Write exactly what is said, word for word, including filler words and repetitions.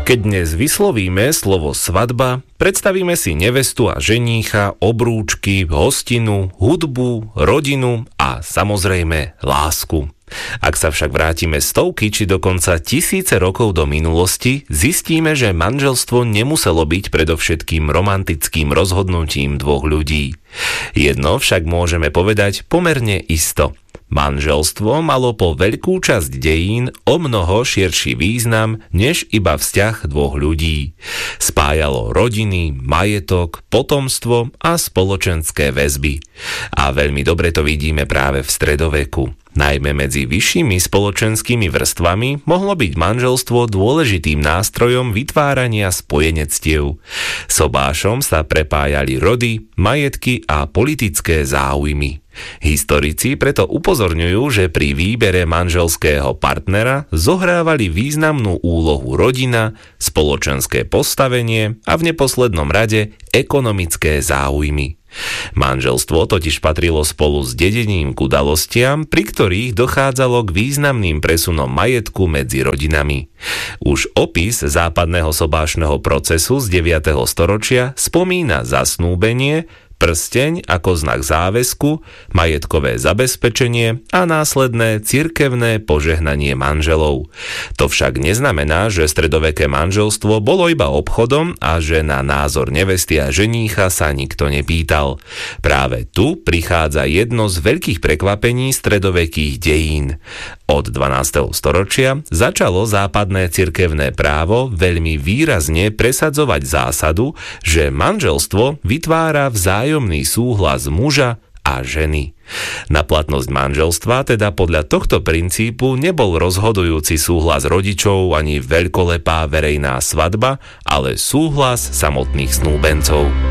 Keď dnes vyslovíme slovo svadba, predstavíme si nevestu a ženícha, obrúčky, hostinu, hudbu, rodinu a samozrejme lásku. Ak sa však vrátime stovky či dokonca tisíce rokov do minulosti, zistíme, že manželstvo nemuselo byť predovšetkým romantickým rozhodnutím dvoch ľudí. Jedno však môžeme povedať pomerne isto. Manželstvo malo po veľkú časť dejín o mnoho širší význam než iba vzťah dvoch ľudí. Spájalo rodiny, majetok, potomstvo a spoločenské väzby. A veľmi dobre to vidíme práve v stredoveku. Najmä medzi vyššími spoločenskými vrstvami mohlo byť manželstvo dôležitým nástrojom vytvárania spojenectiev. Sobášom sa prepájali rody, majetky a politické záujmy. Historici preto upozorňujú, že pri výbere manželského partnera zohrávali významnú úlohu rodina, spoločenské postavenie a v neposlednom rade ekonomické záujmy. Manželstvo totiž patrilo spolu s dedením k udalostiam, pri ktorých dochádzalo k významným presunom majetku medzi rodinami. Už opis západného sobášneho procesu z deviateho storočia spomína zasnúbenie, prsteň ako znak záväzku, majetkové zabezpečenie a následné cirkevné požehnanie manželov. To však neznamená, že stredoveké manželstvo bolo iba obchodom a že na názor nevesty a ženícha sa nikto nepýtal. Práve tu prichádza jedno z veľkých prekvapení stredovekých dejín. Od dvanásteho storočia začalo západné cirkevné právo veľmi výrazne presadzovať zásadu, že manželstvo vytvára vzájomný súhlas muža a ženy. Na platnosť manželstva teda podľa tohto princípu nebol rozhodujúci súhlas rodičov ani veľkolepá verejná svadba, ale súhlas samotných snúbencov.